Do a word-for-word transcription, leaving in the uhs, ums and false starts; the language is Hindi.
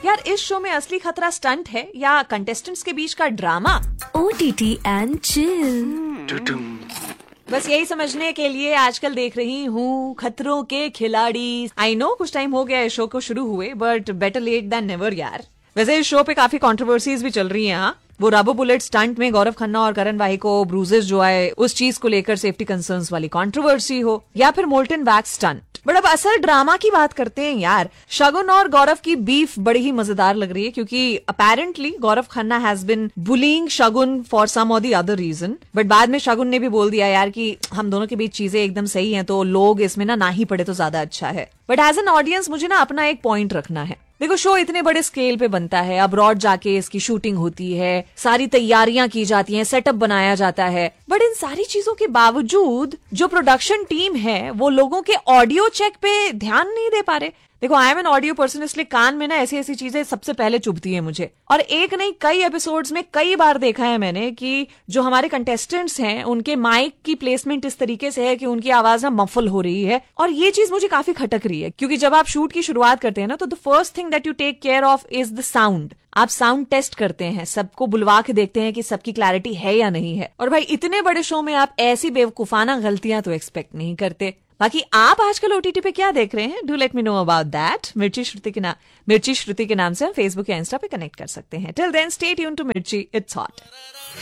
यार इस शो में असली खतरा स्टंट है या कंटेस्टेंट्स के बीच का drama? O T T and chill. बस यही समझने के लिए आजकल देख रही हूँ खतरों के खिलाड़ी। आई नो कुछ टाइम हो गया इस शो को शुरू हुए, but better late then never यार। वैसे इस शो पे काफी कंट्रोवर्सीज भी चल रही हैं। हाँ, वो राबो बुलेट स्टंट में गौरव खन्ना और करण वाही को ब्रूजेस जो आए उस चीज को लेकर सेफ्टी कंसर्न्स वाली कंट्रोवर्सी हो, या फिर मोल्टन वैक्स स्टंट। बट अब असल ड्रामा की बात करते हैं यार। शगुन और गौरव की बीफ बड़ी ही मजेदार लग रही है, क्योंकि apparently Gaurav Khanna has been bullying Shagun for some और द अदर रीजन, बट बाद में शगुन ने भी बोल दिया यार कि हम दोनों के बीच चीजें एकदम सही हैं, तो लोग इसमें ना ना ही पड़े तो ज्यादा अच्छा है। बट एज एन ऑडियंस मुझे ना अपना एक पॉइंट रखना है। देखो, शो इतने बड़े स्केल पे बनता है, अब्रॉड जाके इसकी शूटिंग होती है, सारी तैयारियां की जाती हैं, सेटअप बनाया जाता है, बट इन सारी चीजों के बावजूद जो प्रोडक्शन टीम है वो लोगों के ऑडियो चेक पे ध्यान नहीं दे पा रहे। देखो, I am an audio person, इसलिए कान में ना ऐसी ऐसी चीजें सबसे पहले चुभती है मुझे। और एक नहीं कई एपिसोड्स में कई बार देखा है मैंने कि जो हमारे कंटेस्टेंट्स हैं उनके माइक की प्लेसमेंट इस तरीके से है कि उनकी आवाज ना मफल हो रही है, और ये चीज मुझे काफी खटक रही है। क्योंकि जब आप शूट की शुरुआत करते हैं ना, तो the first thing that you take care of is the sound. आप साउंड टेस्ट करते हैं, सबको बुलवा के देखते हैं कि सबकी क्लैरिटी है या नहीं है। और भाई इतने बड़े शो में आप ऐसी बेवकूफाना गलतियां तो एक्सपेक्ट नहीं करते। बाकी आप आजकल ओटीटी पे क्या देख रहे हैं? Do let me know about that. मिर्ची श्रुति के नाम मिर्ची श्रुति के नाम से हम फेसबुक या इंस्टा पे कनेक्ट कर सकते हैं। Till then stay tuned to मिर्ची, इट्स हॉट।